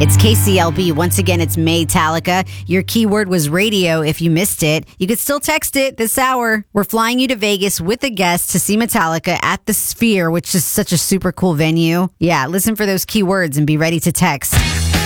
It's KCLB. Once again, it's Maytalica. Your keyword was radio. If you missed it, you could still text it this hour. We're flying you to Vegas with a guest to see Metallica at the Sphere, which is such a super cool venue. Yeah, listen for those keywords and be ready to text.